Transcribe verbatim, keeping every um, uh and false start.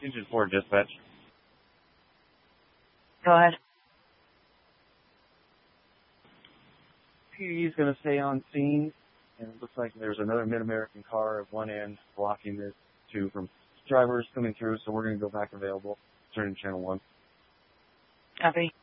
Engine four dispatch. Go ahead. P D is going to stay on scene, and it looks like there's another Mid-American car at one end blocking this two from drivers coming through, so we're going to go back available. Turn to channel one. Copy.